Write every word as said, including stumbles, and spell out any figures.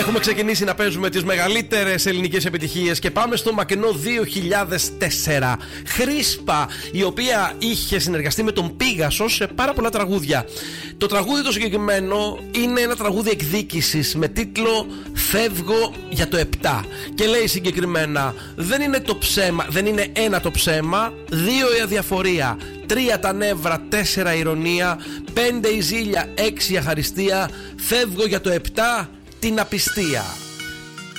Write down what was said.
Έχουμε ξεκινήσει να παίζουμε τις μεγαλύτερες ελληνικές επιτυχίες και πάμε στο μακρινό δύο χιλιάδες τέσσερα. Χρίσπα, η οποία είχε συνεργαστεί με τον Πίγασο σε πάρα πολλά τραγούδια. Το τραγούδι το συγκεκριμένο είναι ένα τραγούδι εκδίκησης με τίτλο «Φεύγω για το επτά». Και λέει συγκεκριμένα: δεν είναι το ψέμα, δεν είναι ένα το ψέμα, δύο η αδιαφορία, τρία τα νεύρα, τέσσερα η ηρωνία, πέντε η ζήλια, έξι η αχαριστία, φεύγω για το επτά, την απιστία.